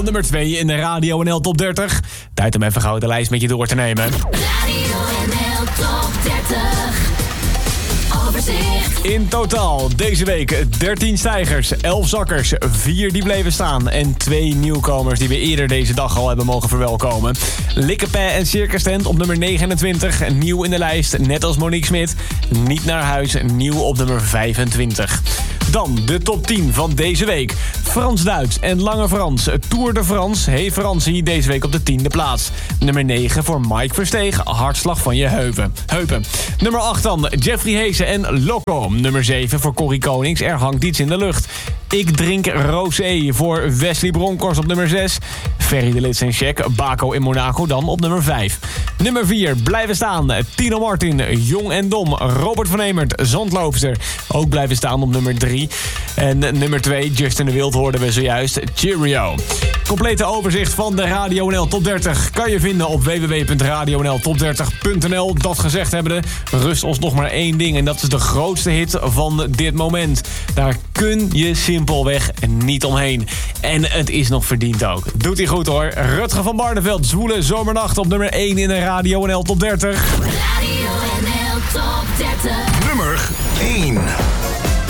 nummer 2 in de Radio NL Top 30. Tijd om even gauw de lijst met je door te nemen. Radio NL Top 30. Overzicht. In totaal deze week 13 stijgers, 11 zakkers, 4 die bleven staan en 2 nieuwkomers die we eerder deze dag al hebben mogen verwelkomen. Likkepé en Circus Tent op nummer 29, nieuw in de lijst, net als Monique Smit. Niet naar huis, nieuw op nummer 25. Dan de top 10 van deze week. Frans-Duits en Lange Frans. Tour de France heeft Fransie deze week op de 10e plaats. Nummer 9 voor Mike Versteeg, Hartslag van je heupen. Nummer 8 dan, Jeffrey Heese en Loco. Nummer 7 voor Corrie Konings, Er hangt iets in de lucht. Ik drink Rosé voor Wesley Bronkhorst op nummer 6. Ferry de Lits en Check, Baco in Monaco dan op nummer 5. Nummer 4, blijven staan. Tino Martin, Jong en Dom. Robert van Emert, Zandloopster. Ook blijven staan op nummer 3. En nummer 2, Justin de Wild hoorden we zojuist. Cheerio. Complete overzicht van de Radio NL Top 30 kan je vinden op www.radionltop30.nl. Dat gezegd hebbende, rust ons nog maar één ding. En dat is de grootste hit van dit moment. Daar kun je simpelweg niet omheen. En het is nog verdiend ook. Doet hij goed hoor. Rutger van Barneveld, Zwoele Zomernacht op nummer 1 in de Radio NL Top 30. Radio NL Top 30. Nummer 1.